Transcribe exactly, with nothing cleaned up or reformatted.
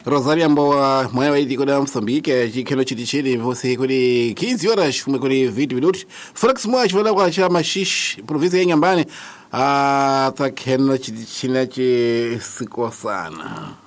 Rosaria Mboa mwewe hizi kuna Msambike jikeno chitichini vose kuni quinze horas fume kuni vinte minutos Felix Moa chvala kwa chama shish provinsi ya Nyambani atakeno chitichina chi siko sana.